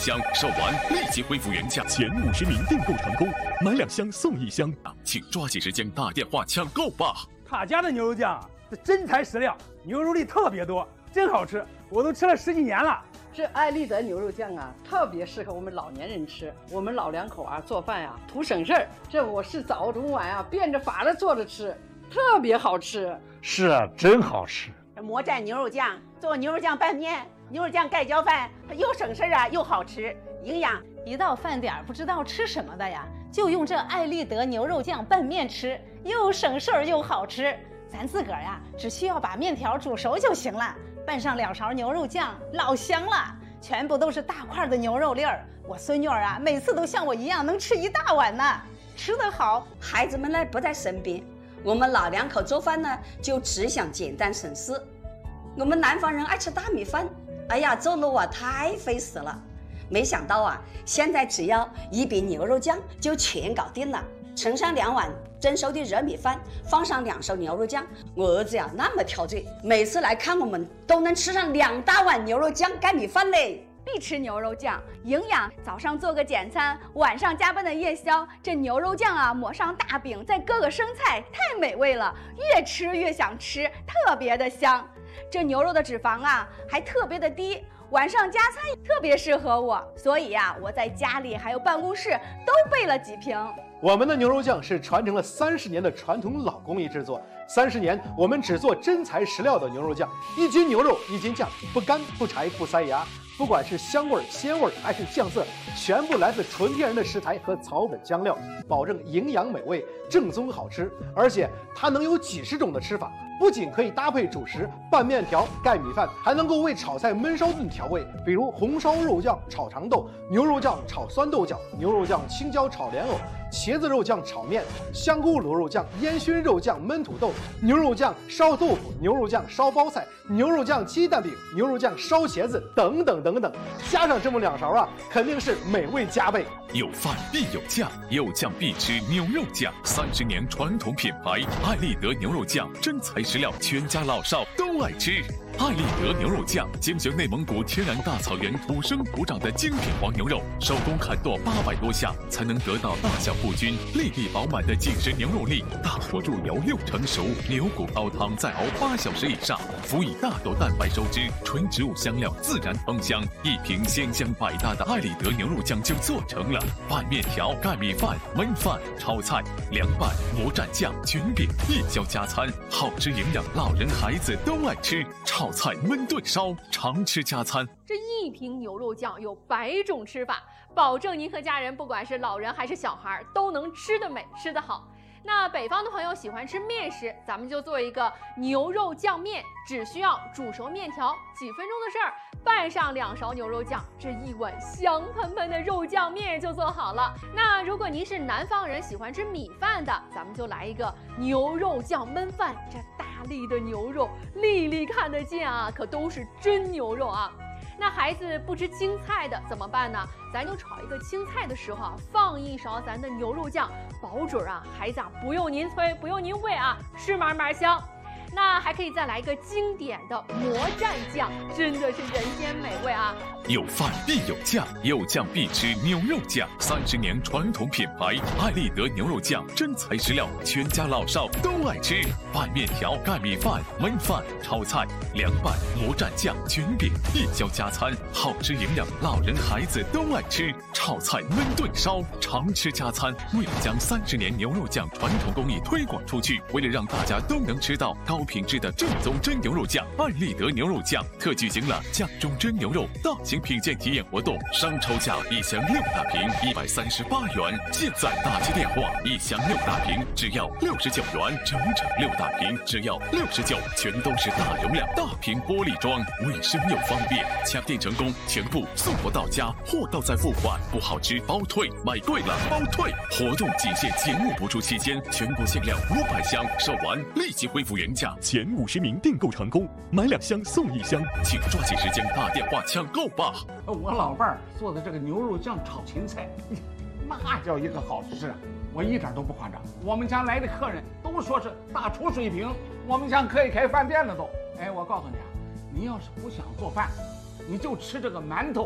箱，售完立即恢复原价。 前50名订购成功，买2箱送1箱， 请抓紧时间打电话抢购吧！ 他家的牛肉酱是真材实料，牛肉粒特别多，真好吃，我都吃了10几年了。 这爱立德牛肉酱啊，特别适合我们老年人吃。我们老两口啊做饭呀图省事儿，这我是早中晚啊变着法的做着吃，特别好吃。 是啊，真好吃。 魔蘸牛肉酱做牛肉酱拌面、牛肉酱盖浇饭，又省事儿啊，又好吃，营养。 一到饭点不知道吃什么的呀，就用这爱立德牛肉酱拌面吃，又省事儿又好吃。咱自个儿呀，只需要把面条煮熟就行了，拌上2勺牛肉酱，老香了。全部都是大块的牛肉粒儿，我孙女儿啊，每次都像我一样能吃1大碗呢。吃得好， 孩子们呢不在身边，我们老两口做饭呢就只想简单省事。我们南方人爱吃大米饭，哎呀，做路啊太费时了。没想到啊，现在只要1瓶牛肉酱就全搞定了。盛上2碗蒸熟的热米饭，放上2勺牛肉酱。我儿子呀那么挑嘴，每次来看我们都能吃上2大碗牛肉酱盖米饭嘞。 必吃牛肉酱，营养。早上做个简餐，晚上加班的夜宵，这牛肉酱啊抹上大饼，再搁个生菜，太美味了，越吃越想吃，特别的香。这牛肉的脂肪啊还特别的低，晚上加餐特别适合我，所以呀，我在家里还有办公室都备了几瓶。 我们的牛肉酱是传承了30年的传统老工艺制作，30年我们只做真材实料的牛肉酱，1斤牛肉1斤酱，不干不柴不塞牙。不管是香味、鲜味还是酱色，全部来自纯天然的食材和草本香料，保证营养美味、正宗好吃。而且它能有几十种的吃法，不仅可以搭配主食、拌面条、盖米饭，还能够为炒菜焖烧炖调味，比如红烧肉酱炒长豆、牛肉酱炒酸豆角、牛肉酱青椒炒莲藕、茄子肉酱炒面、香菇卤肉酱、烟熏肉酱焖土豆、牛肉酱烧豆腐、牛肉酱烧包菜、牛肉酱鸡蛋饼、牛肉酱烧茄子等等等等，加上这么2勺啊，肯定是美味加倍。 有饭必有酱，有酱必吃牛肉酱。30年传统品牌，爱立德牛肉酱，真材实料，全家老少都爱吃。爱立德牛肉酱精选内蒙古天然大草原土生土长的精品黄牛肉，手工砍剁800多下，才能得到大小不均、粒粒饱满的紧实牛肉粒。大火入油6成熟，牛骨煲汤再熬8小时以上，辅以大豆蛋白收汁，纯植物香料自然芳香。1瓶鲜香百搭的爱立德牛肉酱就做成了。拌面条、盖米饭、焖饭、炒菜、凉拌、魔蘸酱、卷饼，夜宵加餐，好吃营养，老人孩子都爱吃。炒菜、焖炖烧，常吃加餐。 这1瓶牛肉酱有100种吃法，保证您和家人不管是老人还是小孩都能吃得美吃得好。那北方的朋友喜欢吃面食，咱们就做一个牛肉酱面，只需要煮熟面条，几分钟的事儿，拌上2勺牛肉酱，这1碗香喷喷的肉酱面就做好了。那如果您是南方人，喜欢吃米饭的，咱们就来一个牛肉酱焖饭。这大粒的牛肉，粒粒看得见啊，可都是真牛肉啊。那孩子不吃青菜的怎么办呢？咱就炒一个青菜的时候啊，放1勺咱的牛肉酱，保准啊，孩子啊不用您催，不用您喂啊，吃嘛嘛香。那还可以再来一个经典的魔蘸酱，真的是人间美味啊！ 有饭必有酱，有酱必吃牛肉酱。30年传统品牌，爱立德牛肉酱，真材实料，全家老少都爱吃。拌面条、盖米饭、焖饭、炒菜、凉拌、魔蘸酱、卷饼，夜宵加餐，好吃营养，老人孩子都爱吃。炒菜、焖炖烧，常吃加餐。为了将30年牛肉酱传统工艺推广出去，为了让大家都能吃到高品质的正宗真牛肉酱，爱立德牛肉酱特举行了酱中真牛肉大型品鉴体验活动，商抽价1箱6大瓶138元，现在打起电话，1箱6大瓶只要69元，整6大瓶只要69，全都是大容量大瓶玻璃装，卫生又方便，抢店成功，全部送货到家，货到再付款，不好吃包退，买贵了包退。活动仅限节目播出期间，全国限量500箱，售完立即恢复原价。 前50名订购成功，买2箱送1箱， 请抓紧时间打电话抢购吧！ 我老伴儿做的这个牛肉酱炒芹菜，那叫一个好吃，我一点都不夸张。我们家来的客人都说是大厨水平，我们家可以开饭店了都。哎，我告诉你啊，你要是不想做饭，你就吃这个馒头，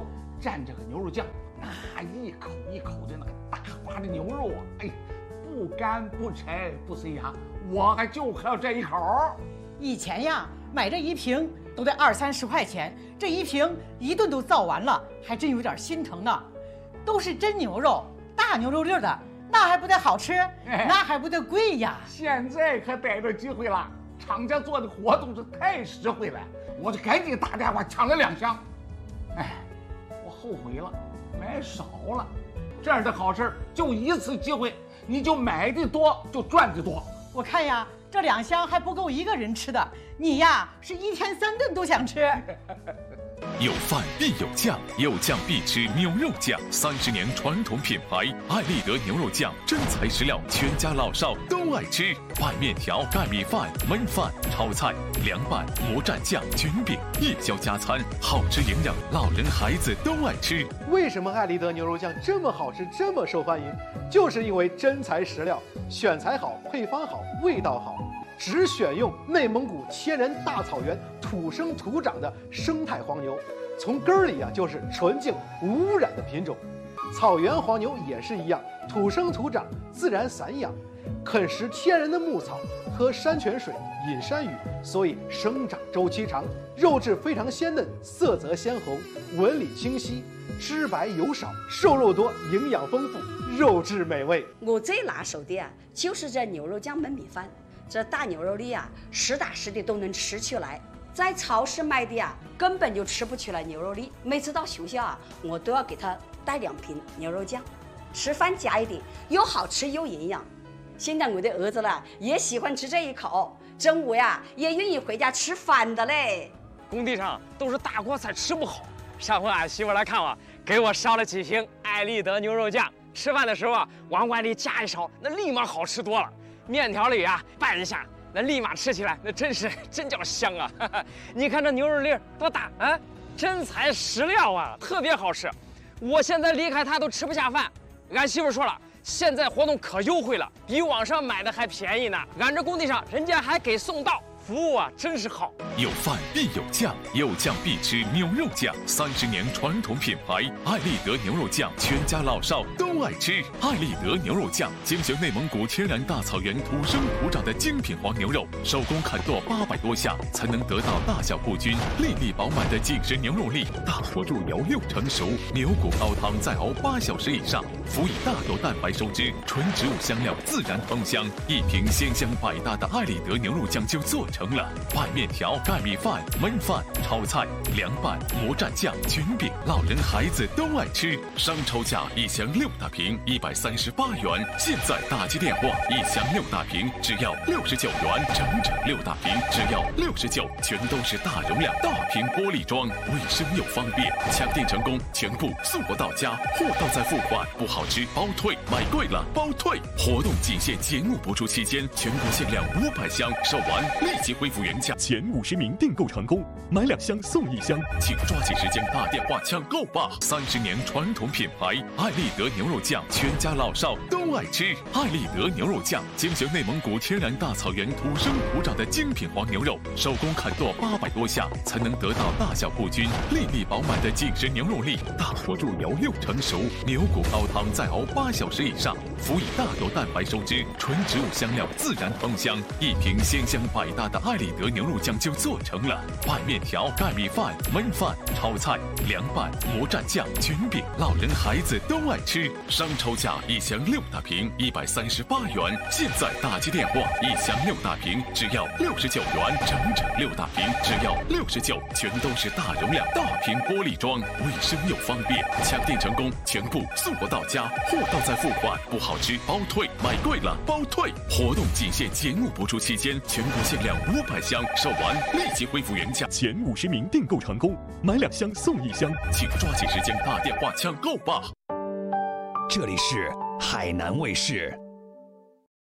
蘸这个牛肉酱，一口一口的那个大花的牛肉啊，哎，不干不柴不塞牙，我还就靠这一口。 以前呀，买这一瓶都得20-30块钱，这一瓶一顿都造完了，还真有点心疼呢。都是真牛肉，大牛肉粒的，那还不得好吃？那还不得贵呀？ 现在可逮着机会了，厂家做的活动是太实惠了，我就赶紧打电话抢了2箱。哎，我后悔了，买少了。这样的好事就一次机会，你就买的多就赚的多。 我看呀，这2箱还不够1个人吃的，你呀是1天3顿都想吃。 有饭必有酱，有酱必吃牛肉酱。30年传统品牌，爱立德牛肉酱，真材实料，全家老少都爱吃。拌面条、盖米饭、焖饭、炒菜、凉拌、魔蘸酱、卷饼，夜宵加餐，好吃营养，老人孩子都爱吃。 为什么爱立德牛肉酱这么好吃，这么受欢迎？就是因为真材实料，选材好，配方好，味道好。只选用内蒙古天然大草原土生土长的生态黄牛，从根儿里就是纯净无污染的品种。草原黄牛也是一样，土生土长，自然散养，啃食天然的牧草，喝山泉水，饮山雨，所以生长周期长，肉质非常鲜嫩，色泽鲜红，纹理清晰，脂白油少，瘦肉多，营养丰富，肉质美味。 我最拿手的就是这牛肉酱焖米饭。这大牛肉粒实打实的都能吃起来，在超市买的根本就吃不起来牛肉粒。每次到学校我都要给他带2瓶牛肉酱，吃饭加一点，又好吃又营养。现在我的儿子也喜欢吃这一口，中午也愿意回家吃饭的嘞。 工地上都是大锅菜，吃不好。上回俺媳妇来看我，给我烧了几瓶爱立德牛肉酱，吃饭的时候往碗里加一勺，那立马好吃多了。面条里拌一下，那立马吃起来，那真叫香啊！你看这牛肉粒多大啊，真材实料特别好吃。我现在离开它都吃不下饭。俺媳妇说了，现在活动可优惠了，比网上买的还便宜呢。俺这工地上人家还给送到，服务真是好。 有饭必有酱，有酱必吃牛肉酱。30年传统品牌，爱立德牛肉酱，全家老少都爱吃。爱立德牛肉酱精选内蒙古天然大草原土生土长的精品黄牛肉，手工砍剁800多下，才能得到大小不均、粒粒饱满的紧实牛肉粒。大火入窑6成熟，牛骨高汤再熬8小时以上，辅以大豆蛋白收汁，纯植物香料自然芳香。一瓶鲜香百搭的爱立德牛肉酱就做成了。拌面条、盖米饭、焖饭、炒菜、凉拌、魔蘸酱、卷饼，老人孩子都爱吃。商超价1箱6大瓶138元，现在打击电话1箱6大瓶只要69元，整6大瓶只要69，全都是大容量大瓶玻璃装，卫生又方便。抢订成功，全部送货到家，货到再付款，不好吃包退，买贵了包退。活动仅限节目播出期间，全国限量500箱，售完立即恢复原价。 前50名订购成功，买2箱送1箱， 请抓紧时间打电话抢购吧！30年传统品牌，爱立德牛肉酱，全家老少都爱吃。爱立德牛肉酱精选内蒙古天然大草原土生土长的精品黄牛肉，手工砍剁800多下，才能得到大小不均、粒粒饱满的紧实牛肉粒。大火入窑6成熟，牛骨高汤再熬8小时以上，辅以大豆蛋白收汁，纯植物香料自然芳香。一瓶鲜香百搭的爱立德牛肉酱就做成了。拌面条、盖米饭、焖饭、炒菜、凉拌、魔蘸酱、卷饼，老人孩子都爱吃。商超价1箱6大瓶138元，现在打击电话1箱6大瓶只要69元，整6大瓶只要69，全都是大容量大瓶玻璃装，卫生又方便。抢订成功，全部送货到家，货到再付款，不好吃包退，买贵了包退。活动仅限节目播出期间，全国限量500箱，售完立即恢复原价。 前50名订购成功，买2箱送1箱， 请抓紧时间打电话抢购吧。 这里是海南卫视。